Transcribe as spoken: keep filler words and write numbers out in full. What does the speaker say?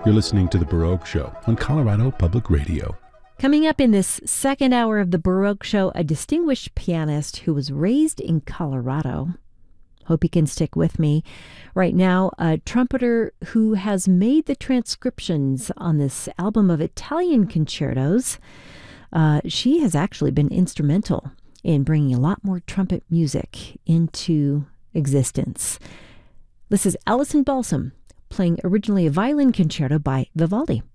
You're listening to The Baroque Show on Colorado Public Radio. Coming up in this second hour of The Baroque Show, a distinguished pianist who was raised in Colorado. Hope you can stick with me. Right now, a trumpeter who has made the transcriptions on this album of Italian concertos. Uh, she has actually been instrumental in bringing a lot more trumpet music into existence. This is Alison Balsam, playing originally a violin concerto by Vivaldi.